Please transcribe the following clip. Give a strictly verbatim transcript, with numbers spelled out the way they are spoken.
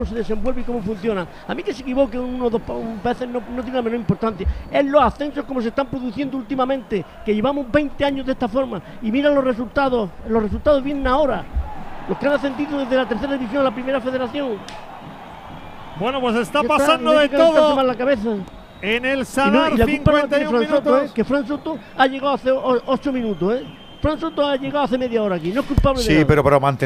se desenvuelve y cómo funciona. A mí que se equivoque uno o dos veces no, no tiene la menor importancia. Es los ascensos como se están produciendo últimamente, que llevamos veinte años de esta forma. Y mira los resultados, los resultados vienen ahora. Los que han ascendido desde la tercera división a la primera federación. Bueno, pues está Ya pasando está, de todo más la cabeza. en el Y, no, Sadar. y la culpa no tiene cincuenta y un Fran Soto, minutos. ¿eh? Que Fran Soto ha llegado hace ocho minutos, ¿eh? Fran Soto ha llegado hace media hora aquí, no es culpable de Sí, nada. pero para mantener